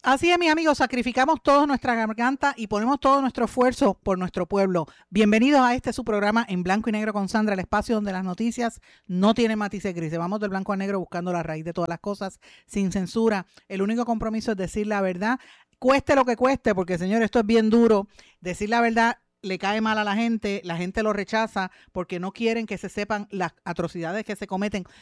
Así es, mis amigos, sacrificamos toda nuestra garganta y ponemos todo nuestro esfuerzo por nuestro pueblo. Bienvenidos a su programa En Blanco y Negro con Sandra, el espacio donde las noticias no tienen matices grises. Vamos del blanco al negro buscando la raíz de todas las cosas, sin censura. El único compromiso es decir la verdad, cueste lo que cueste, porque, señor, esto es bien duro. Decir la verdad le cae mal a la gente lo rechaza porque no quieren que se sepan las atrocidades que se cometen